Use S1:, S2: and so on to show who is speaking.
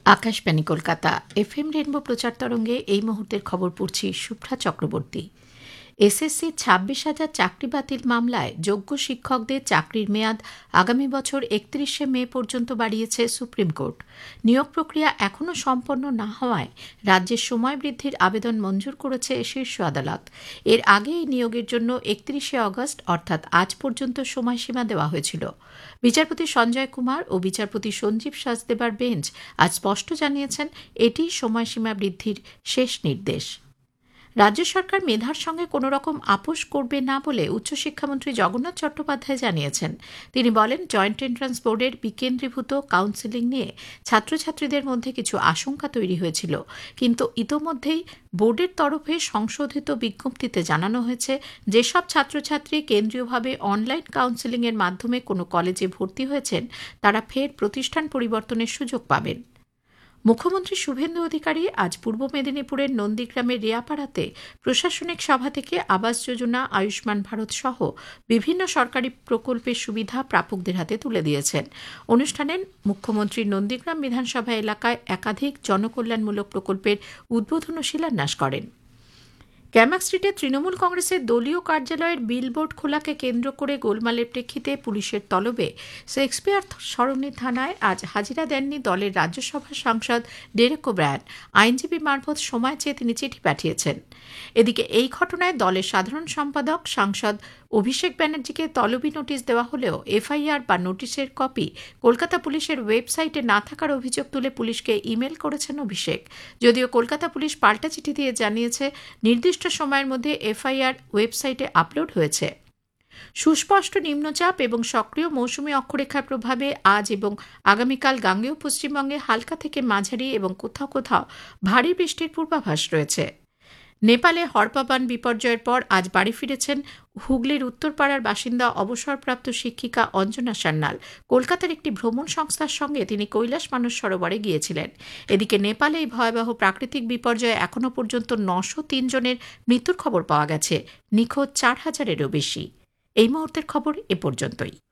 S1: Akashvani Kolkata FM rainbow প্রচার তরঙ্গে এই মুহূর্তের খবর পড়ছি শুভ্রা চক্রবর্তী। এসএসসি 26,000 চাকরি বাতিল মামলায় যোগ্য শিক্ষকদের চাকরির মেয়াদ আগামী বছর 31শে মে পর্যন্ত বাড়িয়েছে সুপ্রিম কোর্ট। নিয়োগ প্রক্রিয়া এখনও সম্পন্ন না হওয়ায় রাজ্যের সময় বৃদ্ধির আবেদন মঞ্জুর করেছে শীর্ষ আদালত। এর আগে এই নিয়োগের জন্য 31শে অগস্ট অর্থাৎ আজ পর্যন্ত সময়সীমা দেওয়া হয়েছিল। বিচারপতি সঞ্জয় কুমার ও বিচারপতি সঞ্জীব সাজদেবার বেঞ্চ আজ স্পষ্ট জানিয়েছেন এটি সময়সীমা বৃদ্ধির শেষ নির্দেশ। রাজ্য সরকার মেধার সঙ্গে কোনো রকম আপোষ করবে না বলে উচ্চশিক্ষামন্ত্রী জগন্নাথ চট্টোপাধ্যায় জানিয়েছেন। তিনি বলেন, জয়েন্ট এন্ট্রান্স বোর্ডের বিকেন্দ্রীভূত কাউন্সেলিং নিয়ে ছাত্রছাত্রীদের মধ্যে কিছু আশঙ্কা তৈরি হয়েছিল, কিন্তু ইতোমধ্যেই বোর্ডের তরফে সংশোধিত বিজ্ঞপ্তিতে জানানো হয়েছে যেসব ছাত্রছাত্রী কেন্দ্রীয়ভাবে অনলাইন কাউন্সেলিংয়ের মাধ্যমে কোনো কলেজে ভর্তি হয়েছেন তারা ফের প্রতিষ্ঠান পরিবর্তনের সুযোগ পাবেন। মুখ্যমন্ত্রী শুভেন্দু অধিকারী আজ পূর্ব মেদিনীপুরের নন্দীগ্রামের রেয়াপাড়াতে প্রশাসনিক সভা থেকে আবাস যোজনা, আয়ুষ্মান ভারত সহ বিভিন্ন সরকারি প্রকল্পের সুবিধা প্রাপকদের হাতে তুলে দিয়েছেন। অনুষ্ঠানে মুখ্যমন্ত্রী নন্দীগ্রাম বিধানসভা এলাকায় একাধিক জনকল্যাণমূলক প্রকল্পের উদ্বোধন ও শিলান্যাস করেন। ক্যামাক স্ট্রিটে তৃণমূল কংগ্রেসের দলীয় কার্যালয়ের বিলবোর্ড খোলাকে কেন্দ্র করে গোলমালের প্রেক্ষিতে পুলিশের তলবে শেক্সপিয়ার সরণি থানায় আজ হাজিরা দেননি দলের রাজ্যসভা সাংসদ ডেরেক ওব্রায়ান। আইনজীবী মারফত সময় চেয়ে তিনি চিঠি পাঠিয়েছেন। এদিকে এই ঘটনায় দলের সাধারণ সম্পাদক সাংসদ অভিষেক ব্যানার্জিকে তলবি নোটিশ দেওয়া হলেও এফআইআর বা নোটিশের কপি কলকাতা পুলিশের ওয়েবসাইটে না থাকার অভিযোগ তুলে পুলিশকে ইমেল করেছেন অভিষেক। যদিও কলকাতা পুলিশ পাল্টা চিঠি দিয়ে জানিয়েছে নির্দিষ্ট সময়ের মধ্যে এফআইআর ওয়েবসাইটে আপলোড হয়েছে। সুস্পষ্ট নিম্নচাপ এবং সক্রিয় মৌসুমী অক্ষরেখার প্রভাবে আজ এবং আগামীকাল গাঙ্গেয় পশ্চিমবঙ্গে হালকা থেকে মাঝারি এবং কোথাও কোথাও ভারী বৃষ্টির পূর্বাভাস রয়েছে। নেপালে হড়পাবান বিপর্যয়ের পর আজ বাড়ি ফিরেছেন হুগলির উত্তরপাড়ার বাসিন্দা অবসরপ্রাপ্ত শিক্ষিকা অঞ্জনা সান্যাল। কলকাতার একটি ভ্রমণ সংস্থার সঙ্গে তিনি কৈলাস মানস সরোবরে গিয়েছিলেন। এদিকে নেপালে এই ভয়াবহ প্রাকৃতিক বিপর্যয়ে এখনও পর্যন্ত 903 জনের মৃত্যুর খবর পাওয়া গেছে, নিখোঁজ 4,000-এরও বেশি। এই মুহূর্তের খবর এ পর্যন্তই।